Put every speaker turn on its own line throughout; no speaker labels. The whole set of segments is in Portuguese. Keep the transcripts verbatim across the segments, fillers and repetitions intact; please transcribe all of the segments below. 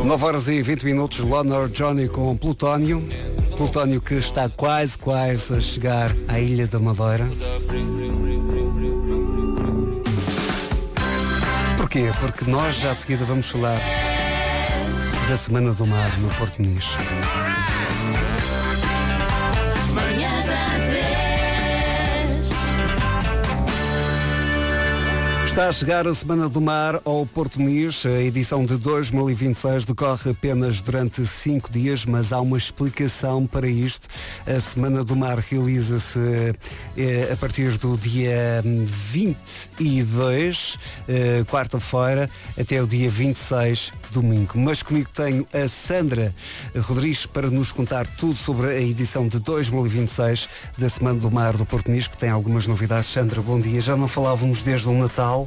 nove horas e vinte minutos, Leonard Johnny com Plutónio. Plutónio que está quase, quase a chegar à Ilha da Madeira. Porquê? Porque nós já de seguida vamos falar da Semana do Mar no Porto Muniz. Está a chegar a Semana do Mar ao Porto Muniz. A edição de dois mil e vinte e seis decorre apenas durante cinco dias, mas há uma explicação para isto. A Semana do Mar realiza-se eh, a partir do dia vinte e dois, eh, quarta-feira, até o dia vinte e seis, domingo. Mas comigo tenho a Sandra Rodrigues para nos contar tudo sobre a edição de dois mil e vinte e seis da Semana do Mar do Porto Muniz, que tem algumas novidades. Sandra, bom dia. Já não falávamos desde o Natal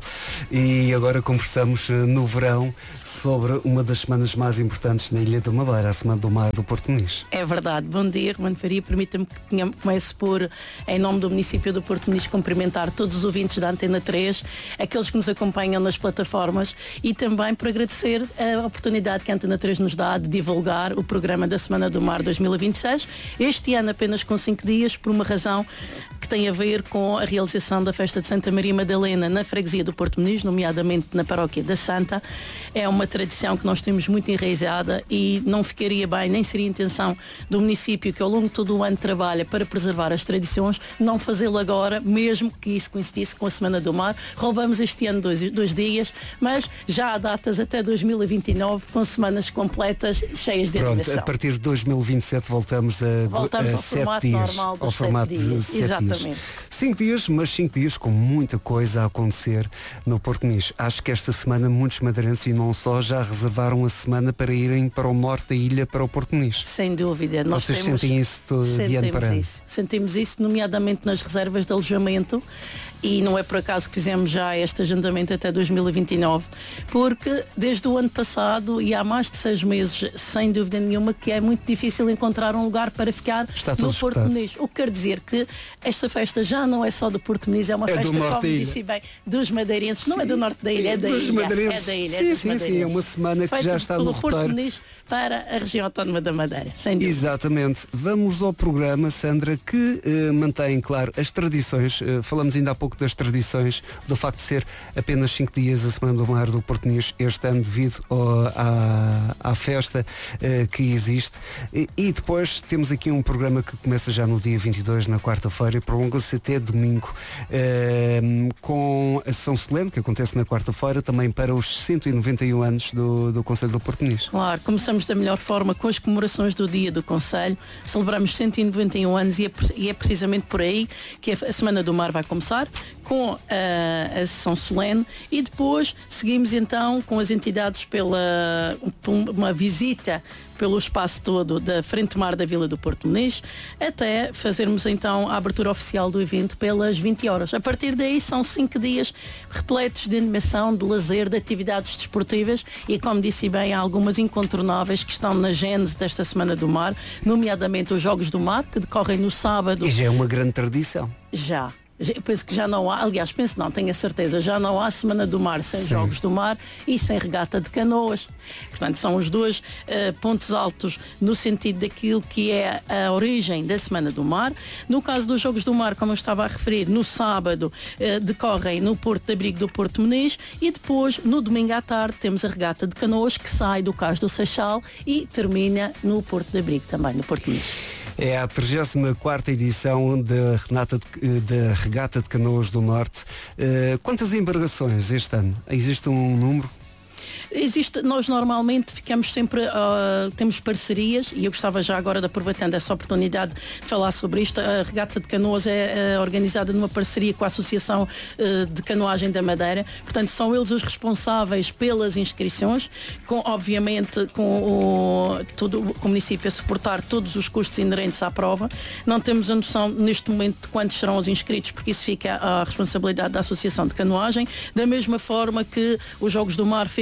e agora conversamos no verão sobre uma das semanas mais importantes na Ilha da Madeira, a Semana do Mar do Porto Muniz.
É verdade. Bom dia, Romano Faria. Permita-me que comece por, em nome do município do Porto Muniz, cumprimentar todos os ouvintes da Antena três, aqueles que nos acompanham nas plataformas e também por agradecer a oportunidade que a Antena três nos dá de divulgar o programa da Semana do Mar dois mil e vinte e seis, este ano apenas com cinco dias, por uma razão que tem a ver com a realização da festa de Santa Maria Madalena na freguesia do Porto Muniz, nomeadamente na paróquia da Santa. É uma tradição que nós temos muito enraizada e não ficaria bem, nem seria intenção do município, que ao longo de todo o ano trabalha para preservar as tradições, não fazê-lo agora, mesmo que isso coincidisse com a Semana do Mar. Roubamos este ano dois, dois dias, mas já há datas até dois mil e vinte e nove, com semanas completas, cheias de
Pronto,
animação.
a partir de dois mil e vinte e sete voltamos a,
voltamos
a
ao
sete
formato
dias,
normal dos
ao formato
sete dias.
de sete
Exatamente.
dias. Cinco dias, mas cinco dias com muita coisa a acontecer no Porto Muniz. Acho que esta semana muitos madeirenses e não só já reservaram a semana para irem para o norte da ilha, para o Porto Muniz.
Sem dúvida. Nós
Vocês
temos,
sentem isso todo de ano para ano?
Isso. Sentimos isso, nomeadamente nas reservas de alojamento, e não é por acaso que fizemos já este agendamento até dois mil e vinte e nove, porque desde o ano passado e há mais de seis meses, sem dúvida nenhuma, que é muito difícil encontrar um lugar para ficar no Porto Muniz. O que quer dizer que esta festa já não é só do Porto Muniz, é uma
é
festa,
como
disse bem, dos madeirenses. Sim. Não é do norte da ilha, é da
dos
ilha.
Madeirenses.
É da ilha,
sim,
é
sim, sim, é uma semana que já está no roteiro.
Porto Muniz para a região autónoma da Madeira, sem dúvida.
Exatamente. Vamos ao programa, Sandra, que eh, mantém, claro, as tradições. Eh, falamos ainda há pouco das tradições, do facto de ser apenas cinco dias a Semana do Mar do Porto Muniz este ano, devido ao, à, à festa eh, que existe. E, e depois temos aqui um programa que começa já no dia vinte e dois, na quarta-feira, e prolonga-se até domingo, eh, com a São Solene, que acontece na quarta-feira, também para os cento e noventa e um anos do, do Conselho do Porto Muniz.
Claro, começamos da melhor forma com as comemorações do dia do Conselho. Celebramos cento e noventa e um anos e é, e é precisamente por aí que a Semana do Mar vai começar, com uh, a São Solene, e depois seguimos então com as entidades pela uma visita pelo espaço todo da Frente Mar da Vila do Porto Muniz, até fazermos então a abertura oficial do evento pelas vinte horas. A partir daí são cinco dias repletos de animação, de lazer, de atividades desportivas e, como disse bem, há algumas incontornáveis que estão na gênese desta Semana do Mar, nomeadamente os Jogos do Mar, que decorrem no sábado.
E já é uma grande tradição.
Já. Eu penso que já não há, aliás, penso não, tenho a certeza, já não há Semana do Mar sem Sim. Jogos do Mar e sem regata de canoas. Portanto, são os dois uh, pontos altos no sentido daquilo que é a origem da Semana do Mar. No caso dos Jogos do Mar, como eu estava a referir, no sábado uh, decorrem no Porto de Abrigo do Porto Muniz e depois, no domingo à tarde, temos a regata de canoas que sai do Cais do Seixal e termina no Porto de Abrigo também, no Porto Muniz.
É a trigésima quarta edição da, Renata de, da Regata de Canoas do Norte. Uh, quantas embarcações este ano? Existe um número?
Existe, nós normalmente ficamos sempre, uh, temos parcerias, e eu gostava já agora de, aproveitando essa oportunidade, de falar sobre isto. A Regata de Canoas é uh, organizada numa parceria com a Associação uh, de Canoagem da Madeira, portanto são eles os responsáveis pelas inscrições, com, obviamente com o, todo, com o município a suportar todos os custos inerentes à prova. Não temos a noção neste momento de quantos serão os inscritos, porque isso fica à responsabilidade da Associação de Canoagem, da mesma forma que os Jogos do Mar ficam à responsabilidade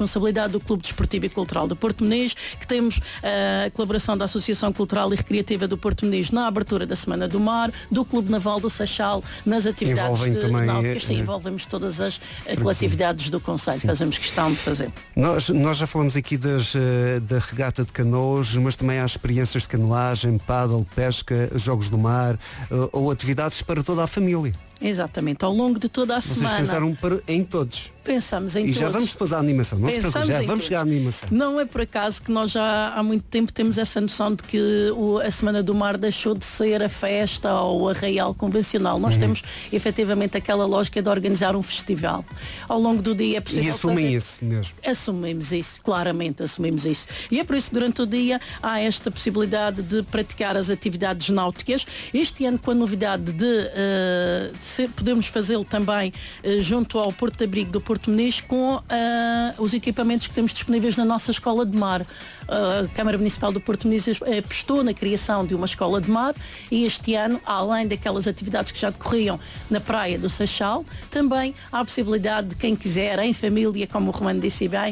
responsabilidade do Clube Desportivo e Cultural do Porto Muniz, que temos a colaboração da Associação Cultural e Recreativa do Porto Muniz na abertura da Semana do Mar, do Clube Naval do Seixal, nas atividades
Envolvem
de
também,
náuticas. Sim,
é,
envolvemos todas as coletividades do Conselho, fazemos questão de fazer.
Nós, nós já falamos aqui das, da regata de canoas, mas também há experiências de canoagem, paddle, pesca, jogos do mar ou atividades para toda a família.
Exatamente, ao longo de toda a
Vocês
semana.
Vocês pensaram para, em todos.
Pensamos em
e
todos.
já vamos depois à animação, não se preocupe, já vamos chegar à animação.
Não é por acaso que nós já há muito tempo temos essa noção de que o, a Semana do Mar deixou de ser a festa ou a arraial convencional. Nós uhum. temos efetivamente aquela lógica de organizar um festival. Ao longo do dia é possível
E assumem
fazer...
isso mesmo.
Assumimos isso, claramente assumimos isso. E é por isso que durante o dia há esta possibilidade de praticar as atividades náuticas. Este ano com a novidade de, uh, de ser, podemos fazê-lo também uh, junto ao Porto de Abrigo do Porto Muniz com uh, os equipamentos que temos disponíveis na nossa escola de mar. Uh, a Câmara Municipal do Porto Muniz apostou na criação de uma escola de mar e este ano, além daquelas atividades que já decorriam na praia do Seixal, também há a possibilidade de quem quiser, em família, como o Romano disse bem,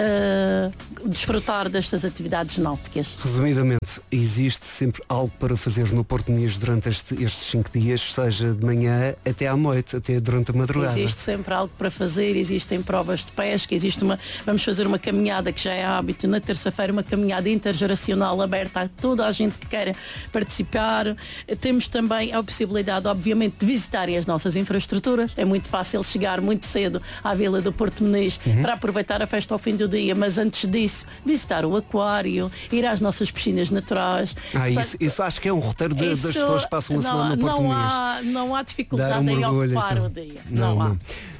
uh, desfrutar destas atividades náuticas.
Resumidamente, existe sempre algo para fazer no Porto Muniz durante este, estes cinco dias, seja de manhã até à noite, até durante a madrugada.
Existe sempre algo para fazer, existem provas de pesca, existe uma, vamos fazer uma caminhada que já é hábito na terça-feira, uma caminhada intergeracional aberta a toda a gente que queira participar. Temos também a possibilidade, obviamente, de visitarem as nossas infraestruturas. É muito fácil chegar muito cedo à Vila do Porto Muniz uhum. para aproveitar a festa ao fim do dia, mas antes disso, visitar o aquário, ir às nossas piscinas naturais.
Ah, isso, isso acho que é um roteiro de, isso, das pessoas que passam a
não,
semana no Porto
não
Muniz.
Há, não há dificuldade
um
em
orgulho,
ocupar
então.
o dia.
Não,
não há.
Não.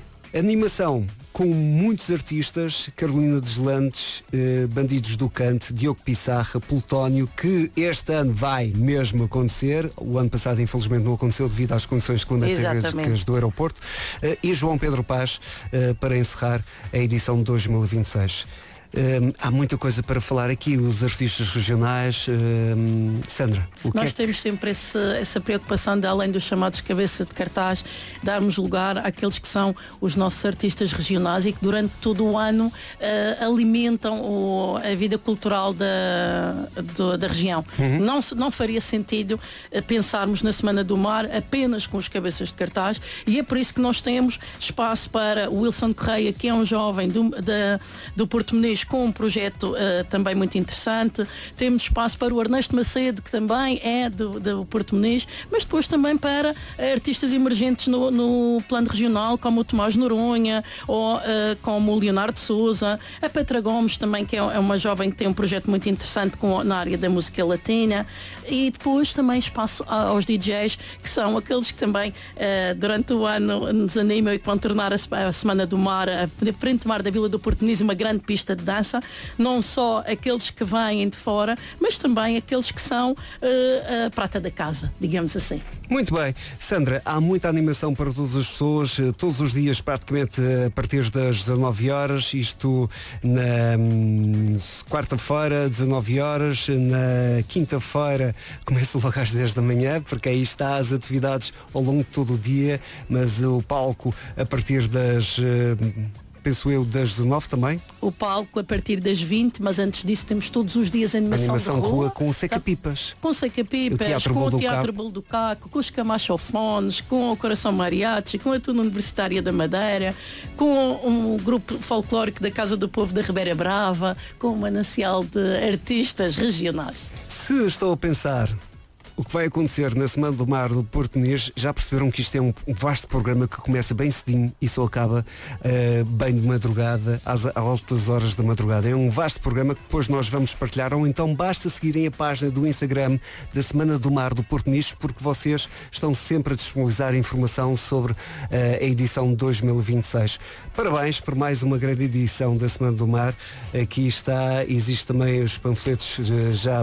Animação com muitos artistas, Carolina Deslandes, eh, Bandidos do Cante, Diogo Pissarra, Plutónio, que este ano vai mesmo acontecer. O ano passado infelizmente não aconteceu devido às condições climatéricas do aeroporto. Eh, e João Pedro Paz, eh, para encerrar a edição de dois mil e vinte e seis. Um, há muita coisa para falar aqui, os artistas regionais. um, Sandra, o que
Nós
é...
temos sempre esse, essa preocupação de, além dos chamados cabeça de cartaz, darmos lugar àqueles que são os nossos artistas regionais e que durante todo o ano uh, alimentam o, a vida cultural da, do, da região. Uhum. Não, não faria sentido uh, pensarmos na Semana do Mar apenas com os cabeças de cartaz, e é por isso que nós temos espaço para o Wilson Correia, que é um jovem do, da, do Porto Muniz, com um projeto uh, também muito interessante. Temos espaço para o Ernesto Macedo, que também é do, do Porto Muniz, mas depois também para uh, artistas emergentes no, no plano regional, como o Tomás Noronha, ou uh, como o Leonardo Souza, a Petra Gomes também, que é, é uma jovem que tem um projeto muito interessante com, na área da música latina, e depois também espaço aos D Js, que são aqueles que também uh, durante o ano nos animam e que vão tornar a, a Semana do Mar, a frente do mar da Vila do Porto Muniz, uma grande pista de dança. Não só aqueles que vêm de fora, mas também aqueles que são uh, a prata da casa, digamos assim.
Muito bem. Sandra, há muita animação para todas as pessoas, todos os dias praticamente a partir das dezanove horas, isto na hum, quarta-feira, dezanove horas, na quinta-feira começa logo às dez da manhã, porque aí está as atividades ao longo de todo o dia, mas o palco a partir das... Hum, penso eu, das dezanove também?
O palco a partir das vinte, mas antes disso temos todos os dias a animação,
animação
de rua,
rua com o Seca-Pipas.
Com o Seca-Pipas, com o Teatro Bolo do Caco, com os Camachofones, com o Coração Mariachi, com a Tuna Universitária da Madeira, com um grupo folclórico da Casa do Povo da Ribeira Brava, com um manancial de artistas regionais.
Se estou a pensar o que vai acontecer na Semana do Mar do Porto Muniz, já perceberam que isto é um vasto programa que começa bem cedinho e só acaba uh, bem de madrugada, às altas horas da madrugada. É um vasto programa que depois nós vamos partilhar, ou então basta seguirem a página do Instagram da Semana do Mar do Porto Muniz, porque vocês estão sempre a disponibilizar informação sobre uh, a edição de dois mil e vinte e seis. Parabéns por mais uma grande edição da Semana do Mar. Aqui está, existe também os panfletos uh, já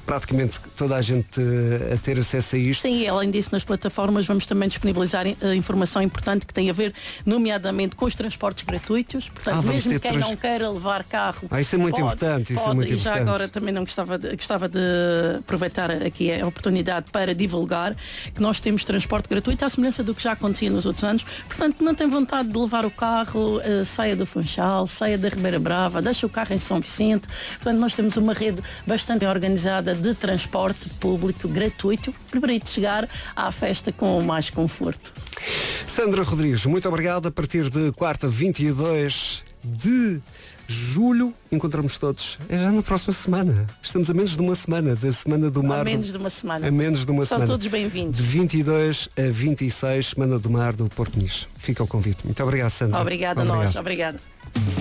praticamente toda a gente a ter acesso a isto.
Sim, além disso, nas plataformas vamos também disponibilizar a informação importante que tem a ver, nomeadamente, com os transportes gratuitos. Portanto,
Ah, vamos
mesmo
ter
quem
trans-
não queira levar carro.
Ah, isso é muito
pode,
importante, isso é
pode.
muito
E já
importante.
agora também não gostava de, gostava de aproveitar aqui a oportunidade para divulgar que nós temos transporte gratuito à semelhança do que já acontecia nos outros anos. Portanto, não tem vontade de levar o carro, uh, saia do Funchal, saia da Ribeira Brava, deixa o carro em São Vicente. Portanto, nós temos uma rede bastante organizada de transporte público gratuito que permite chegar à festa com mais conforto.
Sandra Rodrigues, muito obrigado. A partir de quarta, vinte e dois de julho, encontramos todos. É já na próxima semana. Estamos a menos de uma semana da Semana do Mar.
A menos de uma semana.
A menos de uma
São
semana.
todos bem-vindos.
De vinte e dois a vinte e seis, Semana do Mar do Porto Nicho. Fica o convite. Muito obrigado, Sandra.
Obrigada a nós. Obrigada.